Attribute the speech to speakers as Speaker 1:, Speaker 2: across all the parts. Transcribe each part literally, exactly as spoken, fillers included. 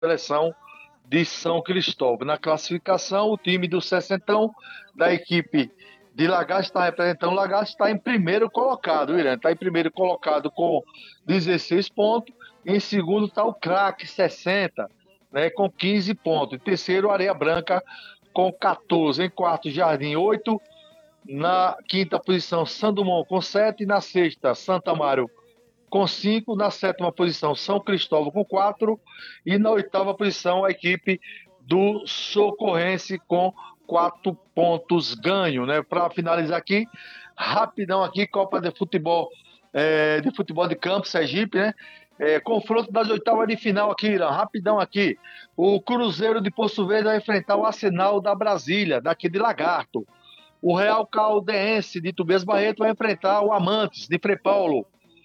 Speaker 1: seleção de São Cristóvão. Na classificação, o time do Sessentão, da equipe de Lagarto, está representando o Lagarto, está em primeiro colocado, Irã. Está em primeiro colocado com dezesseis pontos. Em segundo está o Craque, sessenta, né, com quinze pontos. Em terceiro, Areia Branca, com quatorze. Em quarto, Jardim, oito. Na quinta posição, Sandumon, com sete. Na sexta, Santa Amaro, com cinco. Na sétima posição, São Cristóvão, com quatro. E na oitava posição, a equipe do Socorrense, com quatro pontos ganho, né? Para finalizar aqui, rapidão aqui, Copa de Futebol, é, de Futebol de Campo, Sergipe, né? É, confronto das oitavas de final aqui, Irã, rapidão aqui. O Cruzeiro de Poço Verde vai enfrentar o Arsenal da Brasília, daqui de Lagarto. O Real Caldense de Tobias Barreto vai enfrentar o Amantes de Frei Paulo.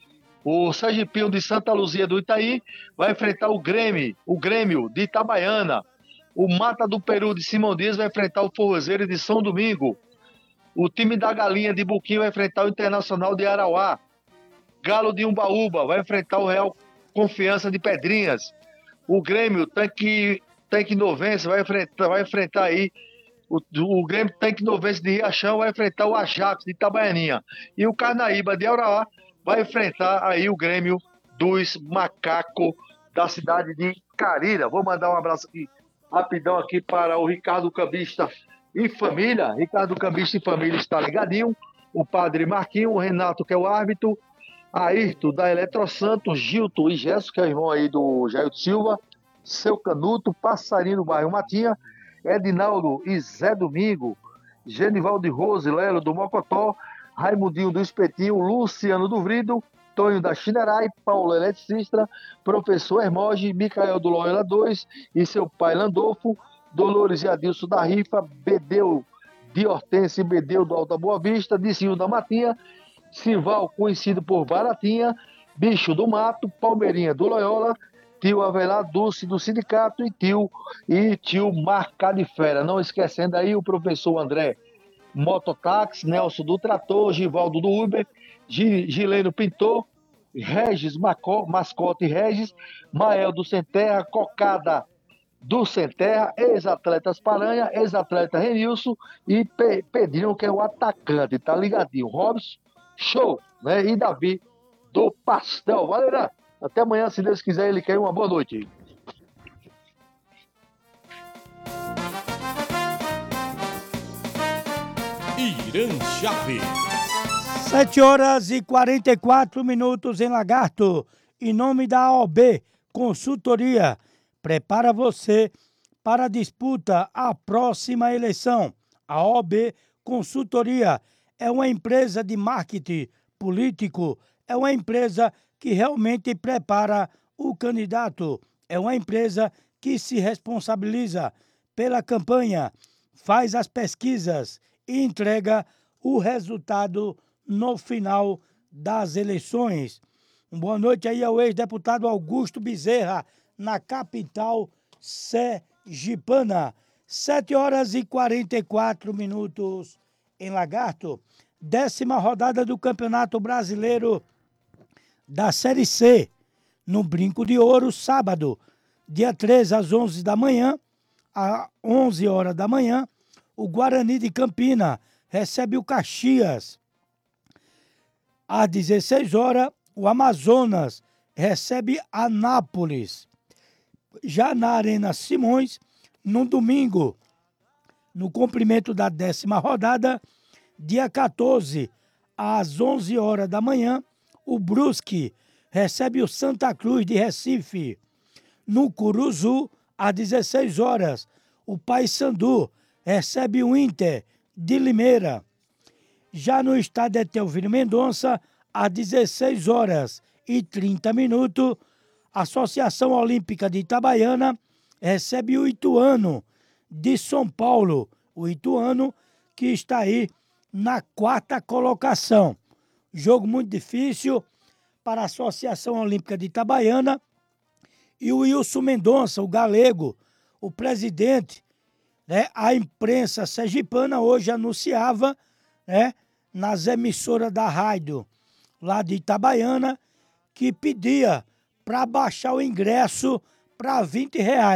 Speaker 1: O Sergipinho de Santa Luzia do Itaí vai enfrentar o Grêmio, o Grêmio de Itabaiana. O Mata do Peru de Simão Dias vai enfrentar o Forrozeiro de São Domingo. O time da Galinha de Buquim vai enfrentar o Internacional de Arauá. Galo de Umbaúba vai enfrentar o Real Confiança de Pedrinhas. O Grêmio Tanque, Tanque Novense vai enfrentar, vai enfrentar aí o, o Grêmio Tanque Novense de Riachão vai enfrentar o Ajax de Itabaianinha. E o Carnaíba de Arauá vai enfrentar aí o Grêmio dos Macacos da cidade de Carira. Vou mandar um abraço aqui rapidão aqui para o Ricardo Cambista e família. Ricardo Cambista e família está ligadinho. O padre Marquinho, o Renato, que é o árbitro, Ayrton da Eletrosanto, Gilton e Gesso, que é o irmão aí do Jair Silva, Seu Canuto, Passarinho do bairro Matinha, Edinaldo e Zé Domingo, Genivaldo Rose, Lelo do Mocotó, Raimundinho do Espetinho, Luciano do Vrido, Tonho da Chinerai, Paulo Eletricista, Professor Hermoge, Micael do Loyola dois e seu pai Landolfo, Dolores e Adilson da Rifa, Bedeu de Hortense e Bedeu do Alta Boa Vista, Dicinho da Matinha, Sival, conhecido por Baratinha, Bicho do Mato, Palmeirinha do Loyola, tio Avelar Dulce do Sindicato e tio, e tio Marca de Fera. Não esquecendo aí o professor André Mototáxi, Nelson do Trator, Givaldo do Uber, Gileno Pintor, Regis Macó, Mascote Regis, Mael do Centerra, Cocada do Centerra, ex-atletas Paranha, ex-atleta Renilson e Pe Pedrinho, que é o atacante, tá ligadinho. Robson, show, né? E Davi do Pastel. Valeu, né? Até amanhã, se Deus quiser, ele quer uma boa noite.
Speaker 2: Irã Chaves.
Speaker 3: sete horas e quarenta e quatro minutos em Lagarto. Em nome da A O B Consultoria, prepara você para a disputa à próxima eleição. A O B Consultoria é uma empresa de marketing político, é uma empresa que realmente prepara o candidato, é uma empresa que se responsabiliza pela campanha, faz as pesquisas e entrega o resultado no final das eleições. Uma boa noite aí ao ex-deputado Augusto Bezerra, na capital sergipana. sete horas e quarenta e quatro minutos em Lagarto. Décima rodada do Campeonato Brasileiro da Série C. No Brinco de Ouro, sábado, dia treze às onze da manhã, às onze horas da manhã, o Guarani de Campina recebe o Caxias. Às dezesseis horas, o Amazonas recebe Anápolis. Já na Arena Simões, no domingo, no cumprimento da décima rodada, dia quatorze, às onze horas da manhã, o Brusque recebe o Santa Cruz de Recife. No Curuzu, às dezesseis horas, o Paysandu recebe o Inter de Limeira. Já no estádio Etelvino Mendonça, às dezesseis horas e trinta minutos, a Associação Olímpica de Itabaiana recebe o Ituano de São Paulo. O Ituano que está aí na quarta colocação. Jogo muito difícil para a Associação Olímpica de Itabaiana. E o Wilson Mendonça, o galego, o presidente, né, a imprensa sergipana hoje anunciava, né, nas emissoras da rádio lá de Itabaiana, que pedia para baixar o ingresso para vinte reais.